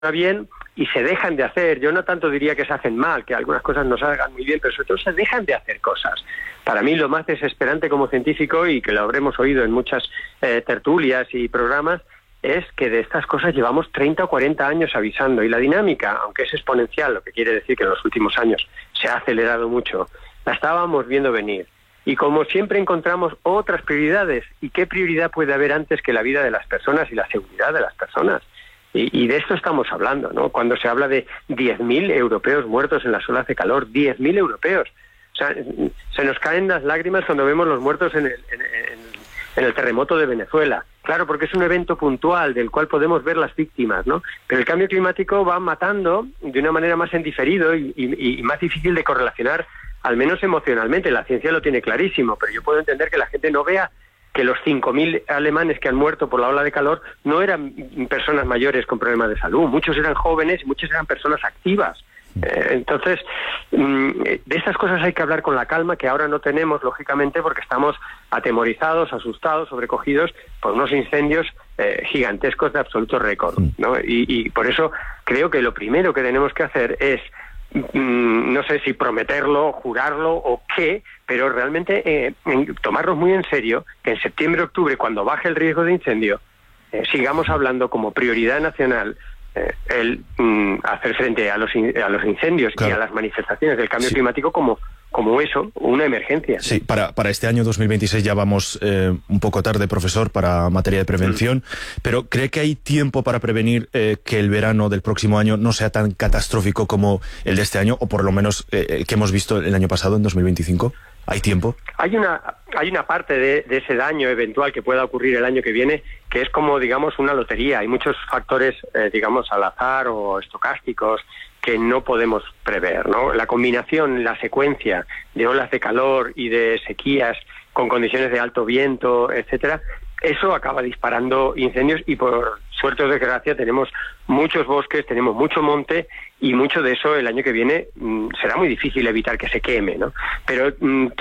bien y se dejan de hacer. Yo no tanto diría que se hacen mal, que algunas cosas no salgan muy bien, pero sobre todo se dejan de hacer cosas. Para mí lo más desesperante como científico, y que lo habremos oído en muchas tertulias y programas, es que de estas cosas llevamos 30 o 40 años avisando, y la dinámica, aunque es exponencial, lo que quiere decir que en los últimos años se ha acelerado mucho, la estábamos viendo venir. Y como siempre encontramos otras prioridades. ¿Y qué prioridad puede haber antes que la vida de las personas y la seguridad de las personas? Y de esto estamos hablando, ¿no? Cuando se habla de 10.000 europeos muertos en las olas de calor, 10.000 europeos. O sea, se nos caen las lágrimas cuando vemos los muertos en el terremoto de Venezuela. Claro, porque es un evento puntual del cual podemos ver las víctimas, ¿no? Pero el cambio climático va matando de una manera más en diferido y más difícil de correlacionar, al menos emocionalmente. La ciencia lo tiene clarísimo, pero yo puedo entender que la gente no vea que los 5.000 alemanes que han muerto por la ola de calor no eran personas mayores con problemas de salud, muchos eran jóvenes y muchos eran personas activas. Entonces, de estas cosas hay que hablar con la calma que ahora no tenemos, lógicamente, porque estamos atemorizados, asustados, sobrecogidos por unos incendios gigantescos de absoluto récord, ¿no? Y por eso creo que lo primero que tenemos que hacer es, no sé si prometerlo, jurarlo o qué, pero realmente tomarnos muy en serio que en septiembre, octubre, cuando baje el riesgo de incendio, sigamos hablando como prioridad nacional el hacer frente a los incendios, claro, y a las manifestaciones del cambio climático como eso, una emergencia. Sí, para este año 2026 ya vamos un poco tarde, profesor, para materia de prevención, pero ¿cree que hay tiempo para prevenir que el verano del próximo año no sea tan catastrófico como el de este año, o por lo menos que hemos visto el año pasado, en 2025? ¿Hay tiempo? Hay una parte de ese daño eventual que pueda ocurrir el año que viene que es como, digamos, una lotería. Hay muchos factores, digamos, al azar o estocásticos que no podemos prever, ¿no? La combinación, la secuencia de olas de calor y de sequías con condiciones de alto viento, etcétera, eso acaba disparando incendios, y por suerte o desgracia tenemos muchos bosques, tenemos mucho monte, y mucho de eso el año que viene será muy difícil evitar que se queme, ¿no? Pero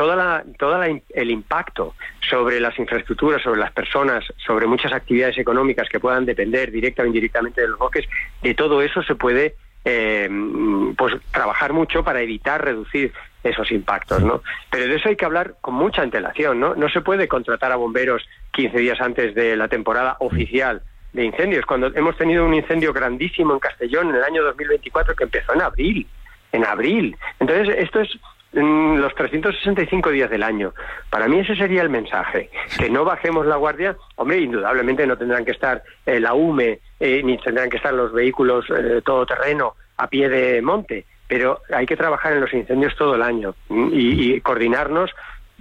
el impacto sobre las infraestructuras, sobre las personas, sobre muchas actividades económicas que puedan depender directa o indirectamente de los bosques, de todo eso se puede pues trabajar mucho para evitar reducir esos impactos, ¿no? Pero de eso hay que hablar con mucha antelación, ¿no? No se puede contratar a bomberos 15 días antes de la temporada oficial de incendios. Cuando hemos tenido un incendio grandísimo en Castellón en el año 2024 que empezó en abril. Entonces, esto es los 365 días del año. Para mí ese sería el mensaje, que no bajemos la guardia. Hombre, indudablemente no tendrán que estar la UME, ni tendrán que estar los vehículos todoterreno a pie de monte, pero hay que trabajar en los incendios todo el año y coordinarnos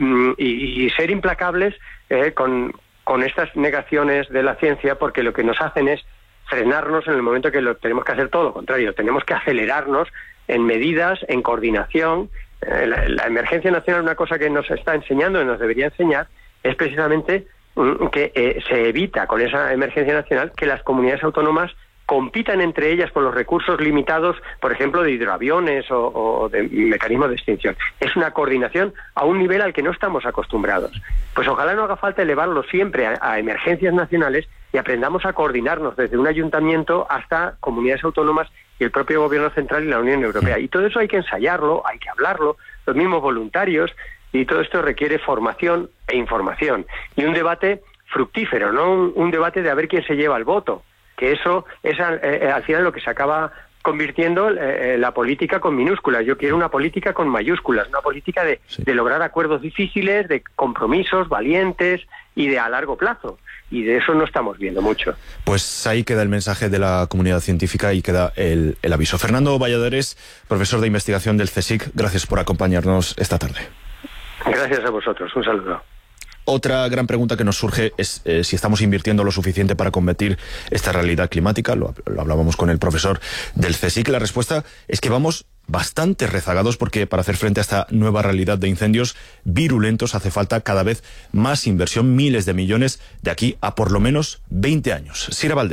y ser implacables con estas negaciones de la ciencia, porque lo que nos hacen es frenarnos en el momento que tenemos que hacer todo lo contrario. Tenemos que acelerarnos en medidas, en coordinación. La emergencia nacional, una cosa que nos está enseñando y nos debería enseñar, es precisamente que se evita con esa emergencia nacional que las comunidades autónomas compitan entre ellas por los recursos limitados, por ejemplo, de hidroaviones o de mecanismos de extinción. Es una coordinación a un nivel al que no estamos acostumbrados. Pues ojalá no haga falta elevarlo siempre a emergencias nacionales, y aprendamos a coordinarnos desde un ayuntamiento hasta comunidades autónomas y el propio gobierno central y la Unión Europea. Y todo eso hay que ensayarlo, hay que hablarlo, los mismos voluntarios, y todo esto requiere formación e información. Y un debate fructífero, no un debate de a ver quién se lleva el voto, que eso es al final lo que se acaba convirtiendo la política con minúsculas. Yo quiero una política con mayúsculas, una política de lograr acuerdos difíciles, de compromisos valientes y de a largo plazo. Y de eso no estamos viendo mucho. Pues ahí queda el mensaje de la comunidad científica y queda el aviso. Fernando Valladares, profesor de investigación del CSIC, gracias por acompañarnos esta tarde. Gracias a vosotros, un saludo. Otra gran pregunta que nos surge es si estamos invirtiendo lo suficiente para combatir esta realidad climática. Lo hablábamos con el profesor del CSIC. La respuesta es que vamos bastante rezagados, porque para hacer frente a esta nueva realidad de incendios virulentos hace falta cada vez más inversión, miles de millones, de aquí a por lo menos 20 años. Sira Valdés.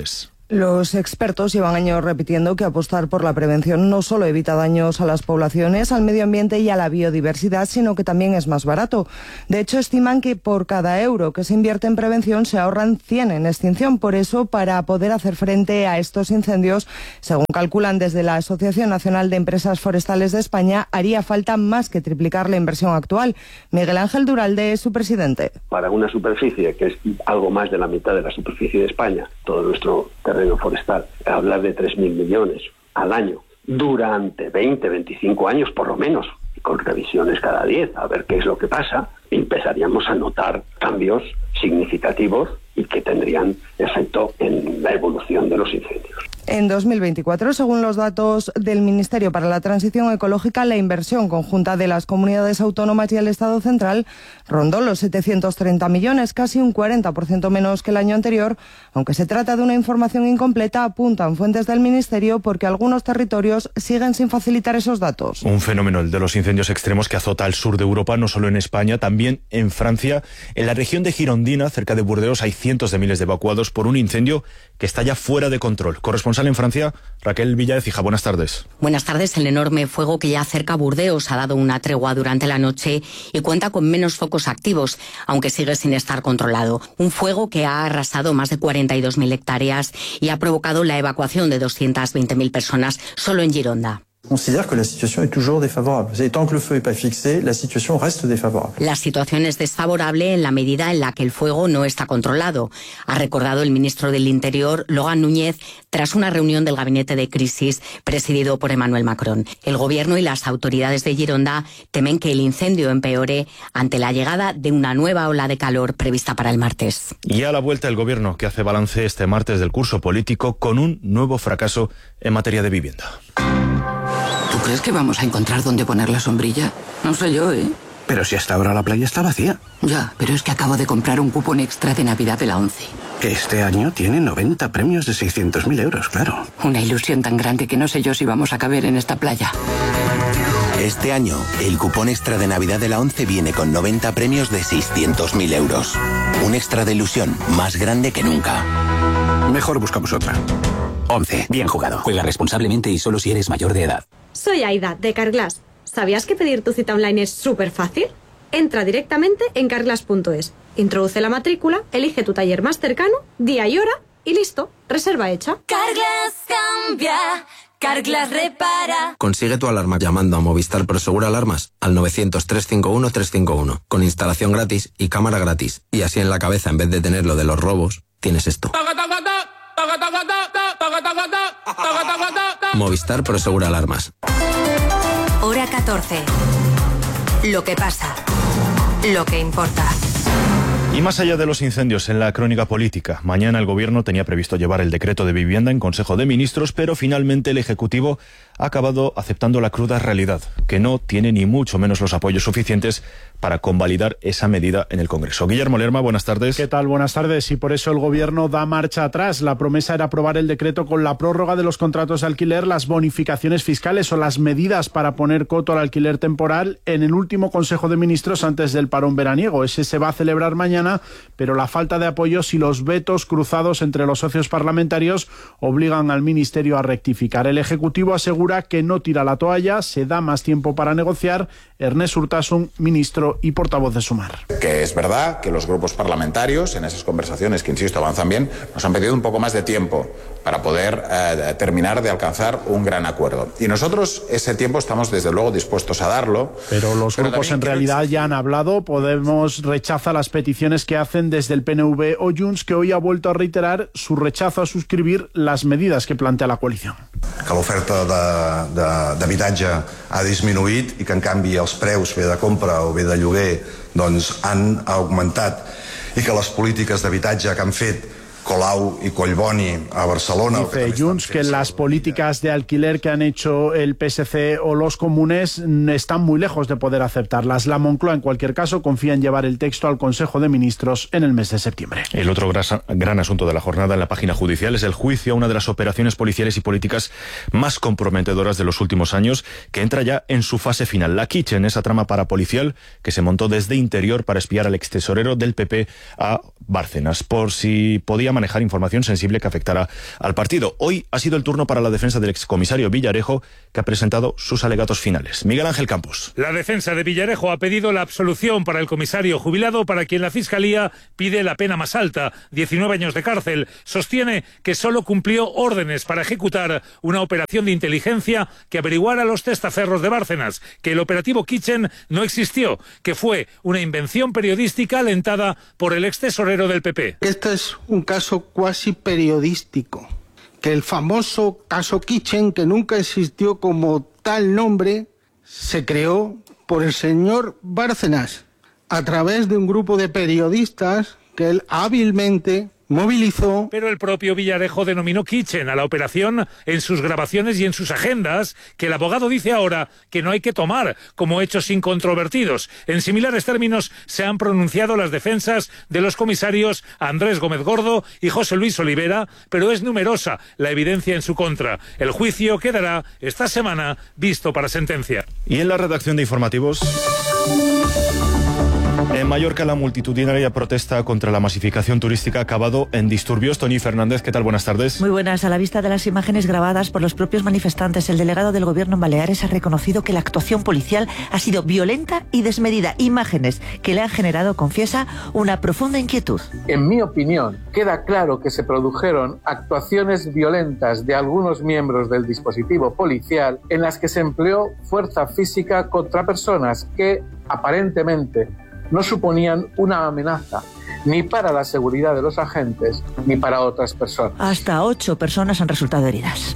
Los expertos llevan años repitiendo que apostar por la prevención no solo evita daños a las poblaciones, al medio ambiente y a la biodiversidad, sino que también es más barato. De hecho, estiman que por cada euro que se invierte en prevención se ahorran 100 en extinción. Por eso, para poder hacer frente a estos incendios, según calculan desde la Asociación Nacional de Empresas Forestales de España, haría falta más que triplicar la inversión actual. Miguel Ángel Duralde es su presidente. Para una superficie que es algo más de la mitad de la superficie de España, todo nuestro terreno forestal, hablar de 3.000 millones al año durante 20, 25 años por lo menos, y con revisiones cada 10, a ver qué es lo que pasa, empezaríamos a notar cambios significativos y que tendrían efecto en la evolución de los incendios. En 2024, según los datos del Ministerio para la Transición Ecológica, la inversión conjunta de las comunidades autónomas y el Estado central rondó los 730 millones, casi un 40% menos que el año anterior, aunque se trata de una información incompleta, apuntan fuentes del Ministerio, porque algunos territorios siguen sin facilitar esos datos. Un fenómeno, el de los incendios extremos, que azota al sur de Europa, no solo en España, también en Francia. En la región de Girondina, cerca de Burdeos, hay cientos de miles de evacuados por un incendio que está ya fuera de control. Corresponsal en Francia, Raquel Villa de Fija, buenas tardes. Buenas tardes. El enorme fuego que ya cerca Burdeos ha dado una tregua durante la noche y cuenta con menos focos activos, aunque sigue sin estar controlado. Un fuego que ha arrasado más de 42.000 hectáreas y ha provocado la evacuación de 220.000 personas solo en Gironda. Considère que la situación es toujours défavorable. Et tant que le feu n'est pas fixé, la situación reste défavorable. La situación es desfavorable en la medida en la que el fuego no está controlado, ha recordado el ministro del Interior, Logan Núñez, tras una reunión del gabinete de crisis presidido por Emmanuel Macron. El gobierno y las autoridades de Gironda temen que el incendio empeore ante la llegada de una nueva ola de calor prevista para el martes. Y a la vuelta el gobierno, que hace balance este martes del curso político con un nuevo fracaso en materia de vivienda. ¿Tú crees que vamos a encontrar dónde poner la sombrilla? No sé yo, ¿eh? Pero si hasta ahora la playa está vacía. Ya, pero es que acabo de comprar un cupón extra de Navidad de la ONCE. Que este año tiene 90 premios de 600.000 euros, claro. Una ilusión tan grande que no sé yo si vamos a caber en esta playa. Este año, el cupón extra de Navidad de la ONCE viene con 90 premios de 600.000 euros. Un extra de ilusión más grande que nunca. Mejor buscamos otra. ONCE, bien jugado. Juega responsablemente y solo si eres mayor de edad. Soy Aida, de Carglass. ¿Sabías que pedir tu cita online es súper fácil? Entra directamente en carglass.es, introduce la matrícula, elige tu taller más cercano, día y hora y listo, reserva hecha. Carglass cambia, Carglass repara. Consigue tu alarma llamando a Movistar Prosegur Alarmas al 900-351-351, con instalación gratis y cámara gratis. Y así en la cabeza, en vez de tener lo de los robos, tienes esto. Movistar Prosegur Alarmas. Hora 14. Lo que pasa. Lo que importa. Y más allá de los incendios en la crónica política, mañana el Gobierno tenía previsto llevar el decreto de vivienda en Consejo de Ministros, pero finalmente el Ejecutivo ha acabado aceptando la cruda realidad, que no tiene ni mucho menos los apoyos suficientes para convalidar esa medida en el Congreso. Guillermo Lerma, buenas tardes. ¿Qué tal? Buenas tardes. Y por eso el Gobierno da marcha atrás. La promesa era aprobar el decreto con la prórroga de los contratos de alquiler, las bonificaciones fiscales o las medidas para poner coto al alquiler temporal en el último Consejo de Ministros antes del parón veraniego. Ese se va a celebrar mañana, pero la falta de apoyos y los vetos cruzados entre los socios parlamentarios obligan al Ministerio a rectificar. El Ejecutivo asegura que no tira la toalla, se da más tiempo para negociar. Ernest Urtasun, ministro y portavoz de Sumar. Que es verdad que los grupos parlamentarios, en esas conversaciones que, insisto, avanzan bien, nos han pedido un poco más de tiempo para poder terminar de alcanzar un gran acuerdo. Y nosotros ese tiempo estamos desde luego dispuestos a darlo. Pero los grupos en realidad ya han hablado. Podemos rechaza las peticiones que hacen desde el PNV o Junts, que hoy ha vuelto a reiterar su rechazo a suscribir las medidas que plantea la coalición. Que l'oferta d'habitatge ha disminuït i que en canvi els preus, bé de compra o bé de lloguer, doncs han augmentat i que les polítiques d'habitatge que han fet Colau y Collboni a Barcelona. Dice Junts que las políticas de alquiler que han hecho el PSC o los comunes están muy lejos de poder aceptarlas. La Moncloa, en cualquier caso, confía en llevar el texto al Consejo de Ministros en el mes de septiembre. El otro gran asunto de la jornada en la página judicial es el juicio a una de las operaciones policiales y políticas más comprometedoras de los últimos años, que entra ya en su fase final. La Kitchen, esa trama parapolicial que se montó desde Interior para espiar al extesorero del PP a Bárcenas. Por si podía manejar información sensible que afectará al partido. Hoy ha sido el turno para la defensa del excomisario Villarejo, que ha presentado sus alegatos finales. Miguel Ángel Campos. La defensa de Villarejo ha pedido la absolución para el comisario jubilado, para quien la Fiscalía pide la pena más alta, 19 años de cárcel. Sostiene que solo cumplió órdenes para ejecutar una operación de inteligencia que averiguara los testaferros de Bárcenas, que el operativo Kitchen no existió, que fue una invención periodística alentada por el extesorero del PP. Este es un caso cuasi periodístico, que el famoso caso Kitchen, que nunca existió como tal nombre, se creó por el señor Bárcenas a través de un grupo de periodistas que él hábilmente movilizó. Pero el propio Villarejo denominó Kitchen a la operación en sus grabaciones y en sus agendas, que el abogado dice ahora que no hay que tomar como hechos incontrovertidos. En similares términos se han pronunciado las defensas de los comisarios Andrés Gómez Gordo y José Luis Olivera, pero es numerosa la evidencia en su contra. El juicio quedará esta semana visto para sentencia. Y en la redacción de informativos... En Mallorca, la multitudinaria protesta contra la masificación turística ha acabado en disturbios. Tony Fernández, ¿qué tal? Buenas tardes. Muy buenas. A la vista de las imágenes grabadas por los propios manifestantes, el delegado del Gobierno en Baleares ha reconocido que la actuación policial ha sido violenta y desmedida. Imágenes que le han generado, confiesa, una profunda inquietud. En mi opinión, queda claro que se produjeron actuaciones violentas de algunos miembros del dispositivo policial en las que se empleó fuerza física contra personas que, aparentemente, no suponían una amenaza ni para la seguridad de los agentes ni para otras personas. Hasta 8 personas han resultado heridas.